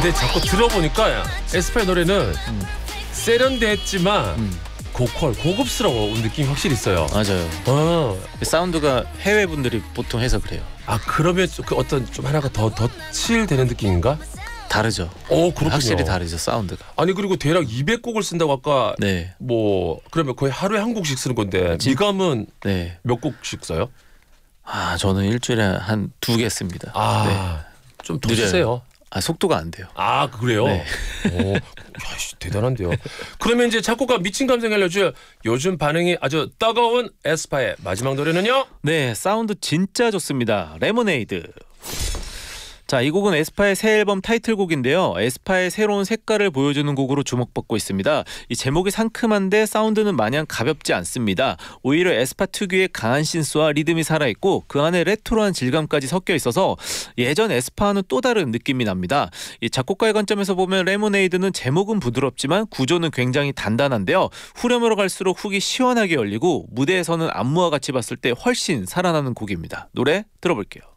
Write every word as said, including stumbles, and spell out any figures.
근데 자꾸 들어보니까 에스파의 노래는 음. 세련됐지만 음. 고퀄, 고급스러운 느낌이 확실히 있어요. 맞아요. 어. 사운드가 해외 분들이 보통 해서 그래요. 아 그러면 그 어떤 좀 하나가 더 덧칠되는 느낌인가? 다르죠. 오, 그렇군요. 확실히 다르죠, 사운드가. 아니 그리고 대략 이백 곡을 쓴다고 아까 네. 뭐 그러면 거의 하루에 한 곡씩 쓰는 건데 진... 미감은 네. 몇 곡씩 써요? 아 저는 일주일에 한 두 개 씁니다. 아, 네. 좀 더 쓰세요. 아 속도가 안 돼요. 아 그래요? 네. 오, 야, 대단한데요. 그러면 이제 작곡가 미친 감성 알려줄 요즘 반응이 아주 뜨거운 에스파의 마지막 노래는요? 네, 사운드 진짜 좋습니다. 레모네이드. 자, 이 곡은 에스파의 새 앨범 타이틀곡인데요. 에스파의 새로운 색깔을 보여주는 곡으로 주목받고 있습니다. 이 제목이 상큼한데 사운드는 마냥 가볍지 않습니다. 오히려 에스파 특유의 강한 신스와 리듬이 살아있고 그 안에 레트로한 질감까지 섞여 있어서 예전 에스파와는 또 다른 느낌이 납니다. 이 작곡가의 관점에서 보면 레모네이드는 제목은 부드럽지만 구조는 굉장히 단단한데요. 후렴으로 갈수록 훅이 시원하게 열리고 무대에서는 안무와 같이 봤을 때 훨씬 살아나는 곡입니다. 노래 들어볼게요.